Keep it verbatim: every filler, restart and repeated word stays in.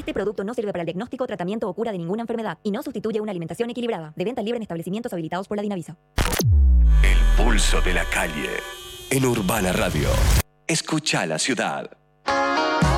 Este producto no sirve para el diagnóstico, tratamiento o cura de ninguna enfermedad y no sustituye una alimentación equilibrada. De venta libre en establecimientos habilitados por la Dinavisa. El pulso de la calle. En Urbana Radio. Escucha la ciudad.